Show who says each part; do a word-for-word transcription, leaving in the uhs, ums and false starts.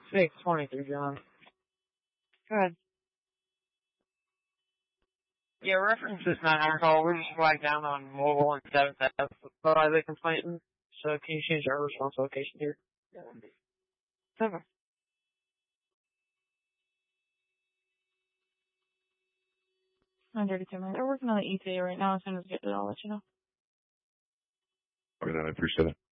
Speaker 1: six twenty-three, John.
Speaker 2: Go ahead.
Speaker 1: Yeah, reference this nine hundred call. We're just flagged down on mobile and seventh F by the complainant. So can you change our response location here?
Speaker 2: Okay. nine thirty-two minutes. We're working on the E T A right now. As soon as we get it, I'll let you know.
Speaker 3: Okay, then I appreciate it.